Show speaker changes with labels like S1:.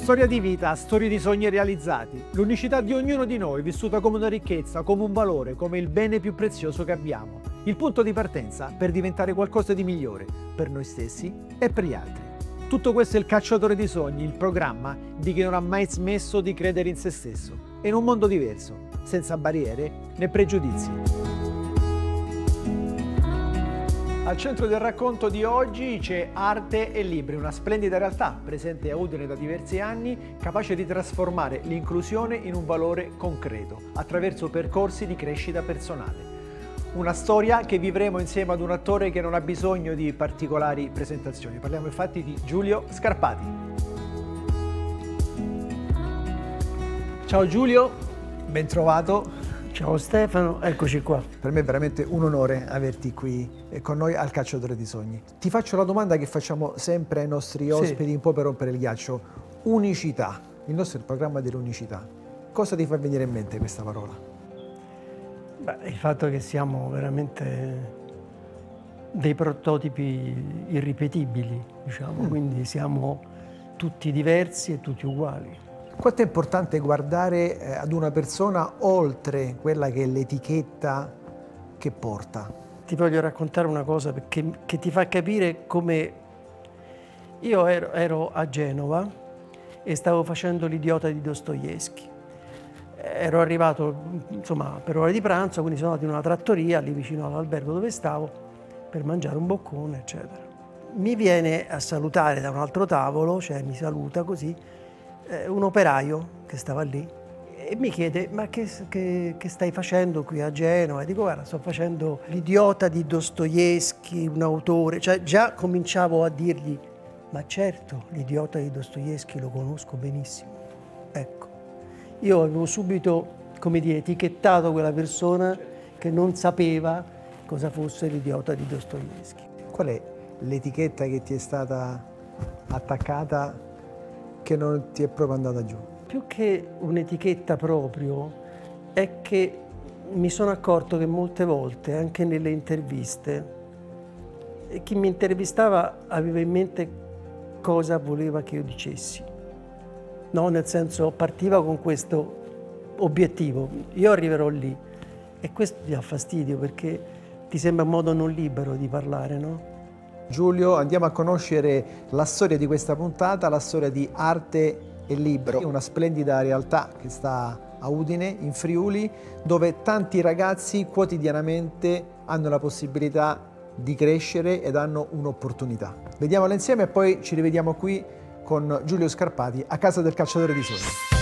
S1: Storia di vita, storie di sogni realizzati. L'unicità di ognuno di noi vissuta come una ricchezza, come un valore, come il bene più prezioso che abbiamo. Il punto di partenza per diventare qualcosa di migliore per noi stessi e per gli altri. Tutto questo è il Cacciatore di Sogni, il programma di chi non ha mai smesso di credere in se stesso e in un mondo diverso, senza barriere né pregiudizi. Al centro del racconto di oggi c'è Arte e Libri, una splendida realtà presente a Udine da diversi anni, capace di trasformare l'inclusione in un valore concreto attraverso percorsi di crescita personale. Una storia che vivremo insieme ad un attore che non ha bisogno di particolari presentazioni. Parliamo infatti di Giulio Scarpati. Ciao Giulio, ben trovato.
S2: Ciao Stefano, eccoci qua.
S1: Per me è veramente un onore averti qui con noi al Cacciatore di Sogni. Ti faccio la domanda che facciamo sempre ai nostri ospiti, un po' per rompere il ghiaccio. Unicità. Il nostro è il programma dell'unicità. Cosa ti fa venire in mente questa parola?
S2: Beh, il fatto che siamo veramente dei prototipi irripetibili, diciamo, quindi siamo tutti diversi e tutti uguali.
S1: Quanto è importante guardare ad una persona oltre quella che è l'etichetta che porta?
S2: Ti voglio raccontare una cosa che ti fa capire come io ero a Genova e stavo facendo l'idiota di Dostoevskij. Ero arrivato insomma per ora di pranzo, quindi sono andato in una trattoria lì vicino all'albergo dove stavo per mangiare un boccone, eccetera. Mi viene a salutare da un altro tavolo, cioè mi saluta così, un operaio che stava lì e mi chiede: ma che stai facendo qui a Genova? E dico: guarda, sto facendo l'idiota di Dostoevskij, un autore. Cioè già cominciavo a dirgli: ma certo, l'idiota di Dostoevskij lo conosco benissimo. Ecco, io avevo subito, come dire, etichettato quella persona che non sapeva cosa fosse l'idiota di Dostoevskij.
S1: Qual è l'etichetta che ti è stata attaccata che non ti è proprio andata giù?
S2: Più che un'etichetta proprio, è che mi sono accorto che molte volte, anche nelle interviste, chi mi intervistava aveva in mente cosa voleva che io dicessi. No, nel senso, partiva con questo obiettivo, io arriverò lì. E questo ti dà fastidio perché ti sembra un modo non libero di parlare, no?
S1: Giulio, andiamo a conoscere la storia di questa puntata, la storia di Arte e Libro, una splendida realtà che sta a Udine, in Friuli, dove tanti ragazzi quotidianamente hanno la possibilità di crescere ed hanno un'opportunità. Vediamola insieme e poi ci rivediamo qui con Giulio Scarpati a casa del Cacciatore di Sogni.